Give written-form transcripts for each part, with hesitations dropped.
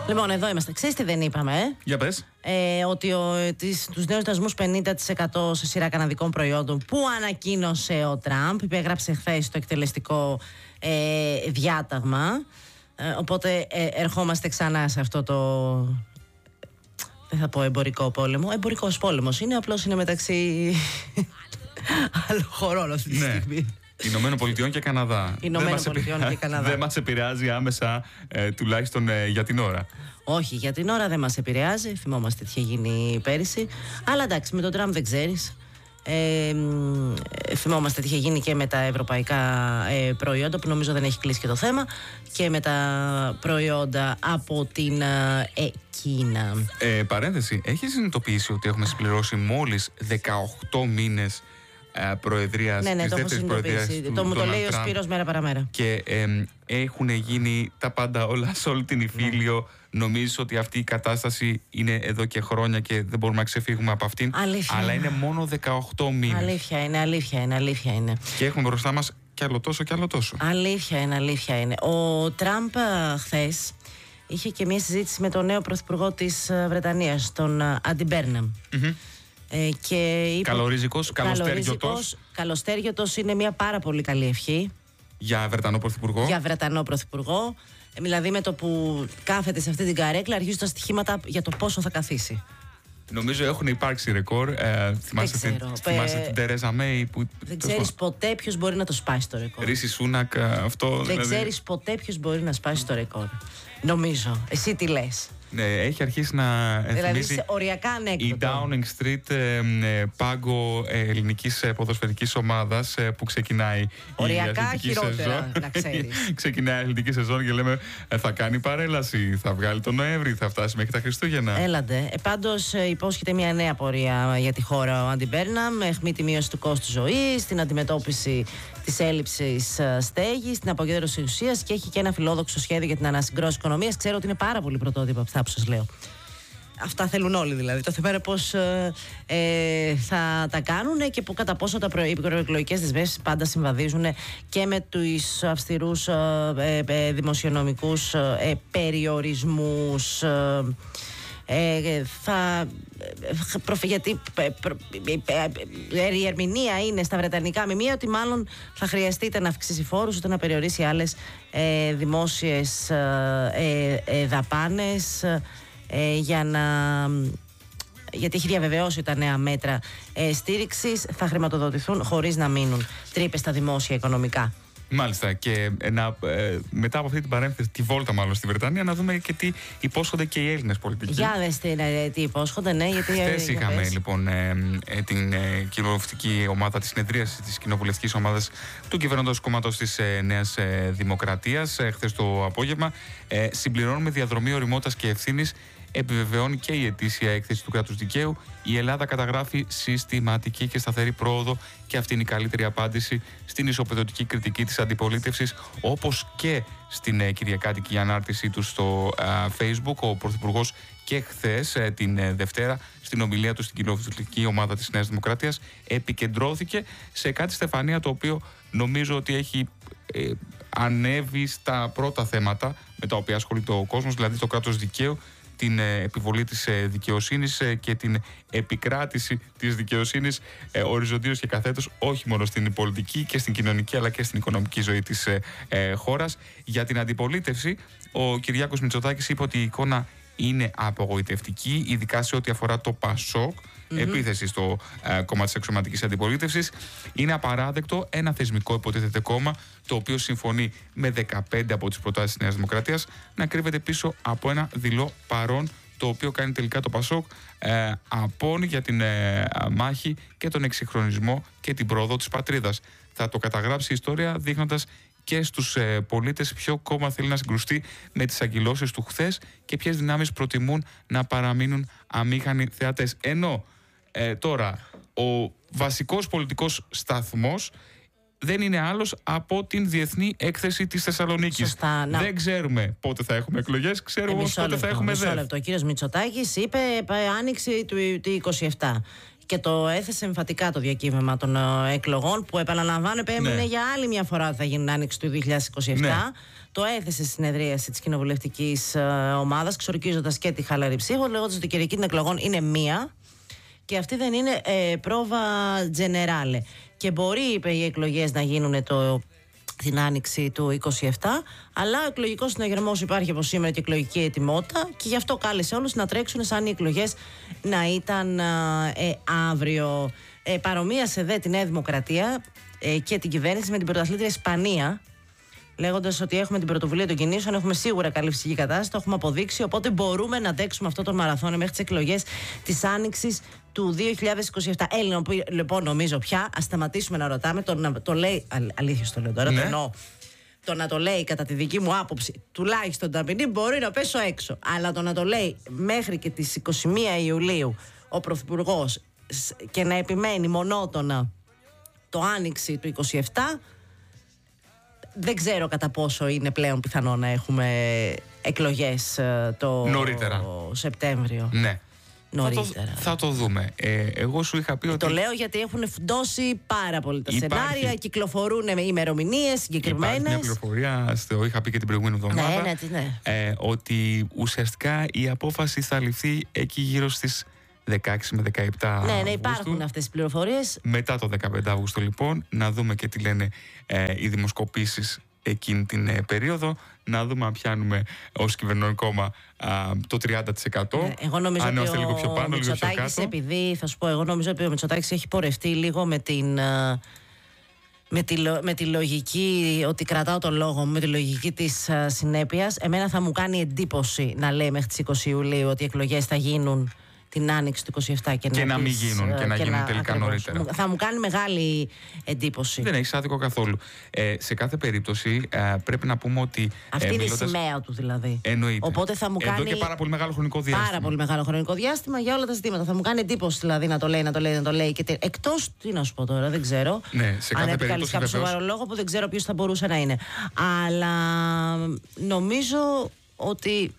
Λοιπόν, εδώ είμαστε. Ξέρεις τι δεν είπαμε, Για πες. Ότι τους νέους δασμούς 50% σε σειρά καναδικών προϊόντων που ανακοίνωσε ο Τραμπ, υπέγραψε χθες το εκτελεστικό διάταγμα. Οπότε ερχόμαστε ξανά σε αυτό το... Δεν θα πω εμπορικό πόλεμο. Εμπορικός πόλεμος είναι, απλώς είναι μεταξύ άλλων χωρών αυτή τη στιγμή. Ηνωμένων Πολιτειών και Καναδά. Δεν μας επηρεάζει άμεσα, τουλάχιστον για την ώρα. Όχι, για την ώρα δεν μας επηρεάζει. Θυμόμαστε τι είχε γίνει πέρυσι. Αλλά εντάξει, με τον Τραμπ δεν ξέρεις. Θυμόμαστε τι είχε γίνει και με τα ευρωπαϊκά προϊόντα, που νομίζω δεν έχει κλείσει και το θέμα, και με τα προϊόντα από την Κίνα. Παρένθεση, έχεις συνειδητοποιήσει ότι έχουμε συμπληρώσει μόλις 18 μήνες προεδρίας, ναι, της το δεύτερης προεδρίας του μου το λέει Donald ο Trump, Σπύρος μέρα παραμέρα. και έχουν γίνει τα πάντα όλα σε όλη την Ιφίλιο. Νομίζεις ότι αυτή η κατάσταση είναι εδώ και χρόνια και δεν μπορούμε να ξεφύγουμε από αυτήν? Αλλά είναι μόνο 18 μήνες. Αλήθεια είναι. Και έχουμε μπροστά μας κι άλλο τόσο. Αλήθεια είναι. Ο Τραμπ χθες είχε και μια συζήτηση με τον νέο πρωθυπουργό της Βρετανίας, τον Άντι Μπέρναμ. Καλορίζικος, καλοστέργιωτος. Καλοστέργιωτος είναι μια πάρα πολύ καλή ευχή. Για Βρετανό Πρωθυπουργό. Δηλαδή με το που κάθεται σε αυτή την καρέκλα αρχίζουν τα στοιχήματα για το πόσο θα καθίσει. Νομίζω έχουν υπάρξει ρεκόρ. Θυμάσαι την Τερέζα Μέη που... Δεν ξέρεις ποτέ ποιος μπορεί να το σπάσει το ρεκόρ. Ρίση Σούνακ, αυτό... Δεν ξέρεις ποτέ ποιος μπορεί να σπάσει το ρεκόρ. Νομίζω. Εσύ τι λες? Ναι, έχει αρχίσει να δηλαδή οριακά ανέκδοτο. Η Downing Street, πάγκο ελληνικής ποδοσφαιρικής ομάδας που ξεκινάει οριακά η χειρότερα, σεζόν. Να ξέρεις. Ξεκινάει η αθλητική σεζόν και λέμε θα κάνει παρέλαση, θα βγάλει τον Νοέμβρη, θα φτάσει μέχρι τα Χριστούγεννα. Έλαντε. Πάντως υπόσχεται μια νέα πορεία για τη χώρα ο Άντι Μπέρναμ, αιχμή τη μείωση του κόστου ζωής, την αντιμετώπιση της έλλειψης στέγης, την αποκέντρωση ουσίας, και έχει και ένα φιλόδοξο σχέδιο για την ανασυγκρότηση οικονομίας. Ξέρω ότι είναι πάρα πολύ πρωτότυπα αυτά που σας λέω. Αυτά θέλουν όλοι δηλαδή. Το θέμα είναι πώς θα τα κάνουν και κατά πόσο οι προεκλογικές δεσμεύσεις πάντα συμβαδίζουν και με τους αυστηρούς δημοσιονομικούς περιορισμούς. Γιατί η ερμηνεία είναι στα βρετανικά μημία ότι μάλλον θα χρειαστεί είτε να αυξήσει φόρους είτε να περιορίσει άλλες δημόσιες δαπάνες, γιατί έχει διαβεβαιώσει ότι τα νέα μέτρα στήριξης θα χρηματοδοτηθούν χωρίς να μείνουν τρύπες στα δημόσια οικονομικά. Μάλιστα, και μετά από αυτή την παρένθεση, τη βόλτα μάλλον στη Βρετανία, να δούμε και τι υπόσχονται και οι Έλληνες πολιτικοί. Για δες τι υπόσχονται, ναι, γιατί... Χθες είχαμε λοιπόν την κοινοβουλευτική ομάδα, τη συνεδρίαση της κοινοβουλευτικής ομάδας του κυβερνώντος κόμματος της Νέας Δημοκρατίας. Χθες το απόγευμα συμπληρώνουμε διαδρομή ωριμότητας και ευθύνης. Επιβεβαιώνει και η ετήσια έκθεση του κράτους δικαίου. Η Ελλάδα καταγράφει συστηματική και σταθερή πρόοδο και αυτή είναι η καλύτερη απάντηση στην ισοπεδωτική κριτική της αντιπολίτευσης, όπως και στην κυριακάτικη ανάρτησή του στο Facebook. Ο Πρωθυπουργός και χθες την Δευτέρα στην ομιλία του στην κοινοβουλευτική ομάδα της Νέας Δημοκρατίας επικεντρώθηκε σε κάτι, Στεφανία, το οποίο νομίζω ότι έχει ανέβει στα πρώτα θέματα με τα οποία ασχολείται ο κόσμος, δηλαδή το κράτος δικαίου, την επιβολή της δικαιοσύνης και την επικράτηση της δικαιοσύνης οριζοντίως και καθέτως, όχι μόνο στην πολιτική και στην κοινωνική αλλά και στην οικονομική ζωή της χώρας. Για την αντιπολίτευση, ο Κυριάκος Μητσοτάκης είπε ότι η εικόνα είναι απογοητευτική, ειδικά σε ό,τι αφορά το ΠΑΣΟΚ, επίθεση στο κόμμα της αξιωματικής αντιπολίτευσης. Είναι απαράδεκτο ένα θεσμικό υποτίθεται κόμμα, το οποίο συμφωνεί με 15 από τις προτάσεις της Νέας Δημοκρατίας, να κρύβεται πίσω από ένα δειλό παρόν, το οποίο κάνει τελικά το ΠΑΣΟΚ απόν για την μάχη και τον εξυγχρονισμό και την πρόοδο της πατρίδας. Θα το καταγράψει η ιστορία δείχνοντας και στους πολίτες ποιο κόμμα θέλει να συγκρουστεί με τις αγκυλώσεις του χθες και ποιες δυνάμεις προτιμούν να παραμείνουν αμήχανοι θεατές. Ενώ τώρα ο βασικός πολιτικός σταθμός δεν είναι άλλος από την Διεθνή Έκθεση της Θεσσαλονίκης. Σωστά, δεν ξέρουμε πότε θα έχουμε εκλογές, ξέρουμε όμως πότε θα έχουμε ΔΕΘ. Ο κύριος Μητσοτάκης είπε άνοιξη του 27. και το έθεσε εμφατικά το διακύβευμα των εκλογών, που επαναλαμβάνω επέμεινε για άλλη μια φορά ότι θα γίνει άνοιξη του 2027. Ναι. Το έθεσε στη συνεδρίαση της κοινοβουλευτικής ομάδας, ξορκίζοντας και τη χαλαρή ψήφο, λέγοντας ότι η κυριακή των εκλογών είναι μία και αυτή δεν είναι πρόβα τζενεράλε. Και μπορεί, είπε, οι εκλογές να γίνουν την άνοιξη του 27, αλλά ο εκλογικός συναγερμός υπάρχει από σήμερα και εκλογική ετοιμότητα, και γι' αυτό κάλεσε όλους να τρέξουν σαν οι εκλογές να ήταν αύριο. Παρομοίασε δε τη Νέα Δημοκρατία και την κυβέρνηση με την πρωταθλήτρια Ισπανία, λέγοντας ότι έχουμε την πρωτοβουλία των κινήσεων, έχουμε σίγουρα καλή φυσική κατάσταση, το έχουμε αποδείξει, οπότε μπορούμε να αντέξουμε αυτό το μαραθώνιο μέχρι τις εκλογές της άνοιξης του 2027. Έλληνα, λοιπόν, νομίζω πια, ας σταματήσουμε να ρωτάμε, το λέει, αλήθεια το λέω τώρα, το να το λέει κατά τη δική μου άποψη, τουλάχιστον ταπεινή, μπορεί να πέσω έξω. Αλλά το να το λέει μέχρι και τις 21 Ιουλίου ο Πρωθυπουργός και να επιμένει μονότονα το άνοιξη του 27, δεν ξέρω κατά πόσο είναι πλέον πιθανό να έχουμε εκλογές το Σεπτέμβριο. Ναι. Νωρίτερα. Θα το δούμε. Εγώ σου είχα πει ότι. Το λέω γιατί έχουν φουντώσει πάρα πολύ τα σενάρια, κυκλοφορούν ημερομηνίες συγκεκριμένες. Υπάρχει μια πληροφορία, το είχα πει και την προηγούμενη εβδομάδα, ότι ουσιαστικά η απόφαση θα ληφθεί εκεί γύρω στις 16 με 17 Ναι, υπάρχουν αυτές οι πληροφορίες. Μετά το 15 Αύγουστο, λοιπόν, να δούμε και τι λένε οι δημοσκοπήσεις εκείνη την περίοδο, να δούμε αν πιάνουμε ως κυβερνών κόμμα το 30%. Ναι, εγώ νομίζω αν είμαστε λίγο πιο πάνω, λίγο πιο κάτω. Επειδή, θα σου πω, εγώ νομίζω ότι ο Μητσοτάκης έχει πορευτεί λίγο με τη λογική ότι κρατάω το λόγο μου, με τη λογική της συνέπειας. Εμένα θα μου κάνει εντύπωση να λέει μέχρι τις 20 Ιουλίου ότι οι εκλογές θα γίνουν την άνοιξη του 27 και να μην γίνουν και να γίνουν τελικά νωρίτερα. Θα μου κάνει μεγάλη εντύπωση. Δεν έχει άδικο καθόλου. Σε κάθε περίπτωση πρέπει να πούμε ότι. Αυτή είναι η σημαία του δηλαδή. Εννοείται. Οπότε θα μου κάνει. Εδώ και πάρα πολύ μεγάλο χρονικό διάστημα. Πάρα πολύ μεγάλο χρονικό διάστημα για όλα τα ζητήματα. Θα μου κάνει εντύπωση δηλαδή να το λέει. Εκτός, τι να σου πω τώρα, δεν ξέρω. Ναι, σε κάθε περίπτωση. Κάποιο σοβαρό λόγο που δεν ξέρω ποιος θα μπορούσε να είναι. Αλλά νομίζω ότι.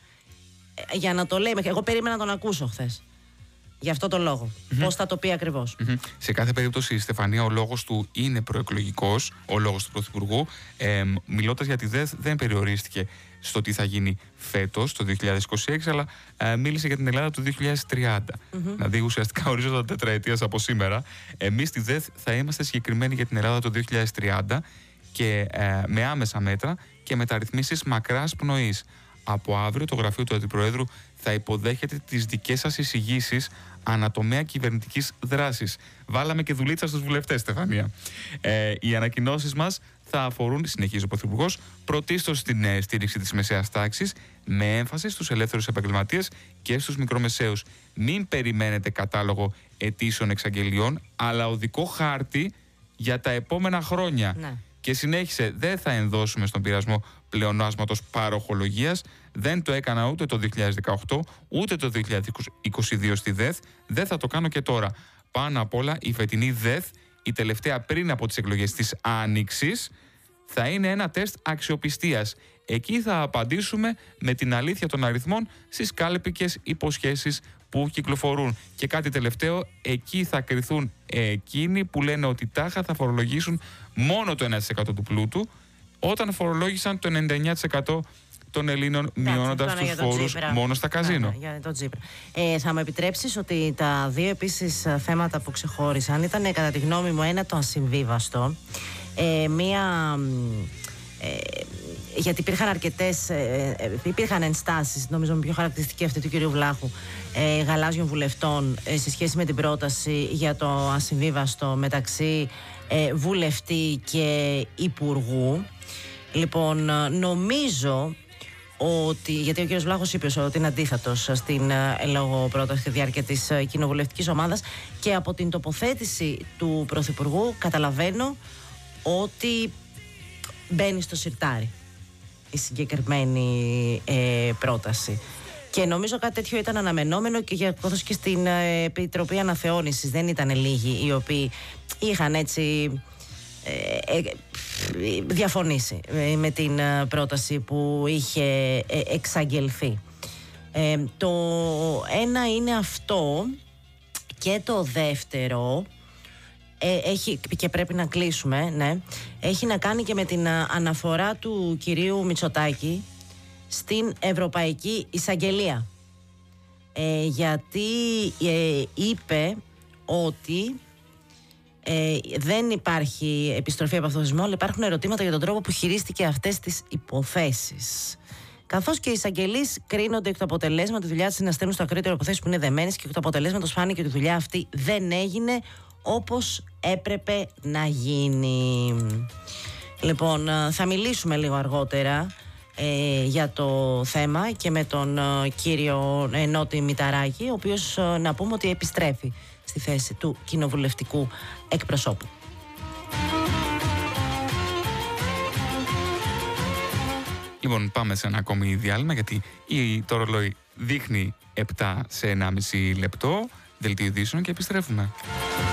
Για να το λέει, εγώ περίμενα να τον ακούσω χθες. Γι' αυτό το λόγο. Πώς θα το πει ακριβώς. Σε κάθε περίπτωση, Στεφανία, ο λόγος του είναι προεκλογικός, ο λόγος του Πρωθυπουργού. Μιλώντας για τη ΔΕΘ, δεν περιορίστηκε στο τι θα γίνει φέτος, το 2026, αλλά μίλησε για την Ελλάδα του 2030. Δηλαδή, ουσιαστικά ορίζοντα τετραετίας από σήμερα. Εμείς στη ΔΕΘ θα είμαστε συγκεκριμένοι για την Ελλάδα το 2030 και με άμεσα μέτρα και μεταρρυθμίσεις μακράς πνοής. Από αύριο το γραφείο του Αντιπροέδρου θα υποδέχεται τις δικές σας εισηγήσεις ανατομέα κυβερνητικής δράσης. Βάλαμε και δουλίτσα στους βουλευτές, Στεφανία. Οι ανακοινώσεις μας θα αφορούν, συνεχίζει ο Πρωθυπουργός, πρωτίστως στην στήριξη της μεσαίας τάξης, με έμφαση στους ελεύθερους επαγγελματίες και στους μικρομεσαίους. Μην περιμένετε κατάλογο αιτήσεων εξαγγελιών, αλλά οδικό χάρτη για τα επόμενα χρόνια. Ναι. Και συνέχισε, δεν θα ενδώσουμε στον πειρασμό πλεονάσματος παροχολογίας. Δεν το έκανα ούτε το 2018, ούτε το 2022 στη ΔΕΘ. Δεν θα το κάνω και τώρα. Πάνω απ' όλα, η φετινή ΔΕΘ, η τελευταία πριν από τις εκλογές της Άνοιξης, θα είναι ένα τεστ αξιοπιστίας. Εκεί θα απαντήσουμε με την αλήθεια των αριθμών στις κάλπικες υποσχέσεις που κυκλοφορούν. Και κάτι τελευταίο, εκεί θα κριθούν εκείνοι που λένε ότι τάχα θα φορολογήσουν μόνο το 1% του πλούτου, όταν φορολόγησαν το 99% των Ελλήνων, μειώνοντας τους φόρους μόνο στα καζίνο. Για το Τσίπρα. Θα μου επιτρέψεις ότι τα δύο επίσης θέματα που ξεχώρισαν ήταν, κατά τη γνώμη μου, ένα το ασυμβίβαστο. Γιατί υπήρχαν ενστάσεις, νομίζω πιο χαρακτηριστική αυτή του κ. Βλάχου, γαλάζιων βουλευτών σε σχέση με την πρόταση για το ασυμβίβαστο μεταξύ βουλευτή και υπουργού. Λοιπόν, νομίζω ότι, γιατί ο κ. Βλάχος είπε ότι είναι αντίθετος στην λόγω πρόταση στη διάρκεια της κοινοβουλευτικής ομάδας, και από την τοποθέτηση του Πρωθυπουργού καταλαβαίνω ότι μπαίνει στο σιρτάρι η συγκεκριμένη πρόταση. Και νομίζω κάτι τέτοιο ήταν αναμενόμενο, και καθώς και στην Επιτροπή Αναθεώρησης δεν ήταν λίγοι οι οποίοι είχαν έτσι διαφωνήσει με την πρόταση που είχε εξαγγελθεί. Το ένα είναι αυτό, Και το δεύτερο, έχει, και πρέπει να κλείσουμε, ναι, έχει να κάνει και με την αναφορά του κυρίου Μητσοτάκη στην Ευρωπαϊκή Εισαγγελία. Γιατί είπε ότι δεν υπάρχει επιστροφή από αυτό το θεσμό, αλλά υπάρχουν ερωτήματα για τον τρόπο που χειρίστηκε αυτές τις υποθέσεις. Καθώς και οι εισαγγελείς κρίνονται εκ του αποτελέσματος, τη δουλειά της να στέλνουν στο ακρίτερο υποθέσεις που είναι δεμένες, και εκ του αποτελέσματος φάνηκε ότι η δουλειά αυτή δεν έγινε όπως έπρεπε να γίνει. Λοιπόν, θα μιλήσουμε λίγο αργότερα για το θέμα και με τον κύριο Νότι Μηταράκη, ο οποίος να πούμε ότι επιστρέφει στη θέση του κοινοβουλευτικού εκπροσώπου. Λοιπόν, πάμε σε ένα ακόμη διάλειμμα, γιατί το ρολόι δείχνει 7 σε 1,5 λεπτό. Δελτίο ειδήσεων και επιστρέφουμε.